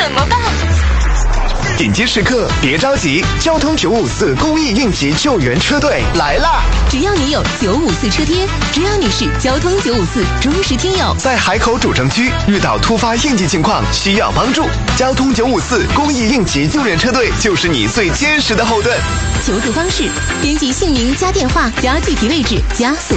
怎么办？ 紧急时刻别着急，交通954公益应急救援车队来啦！ 只要你有954车贴，只要你是交通954忠实听友， 在海口主城区遇到突发应急情况需要帮助，交通954公益应急救援车队就是你最坚实的后盾。 求助方式：编辑姓名加电话加具体位置加所